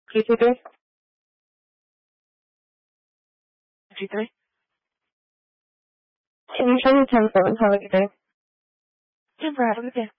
G3? G3? Can you show me 10-7? Have a good day. Denver, have a good day.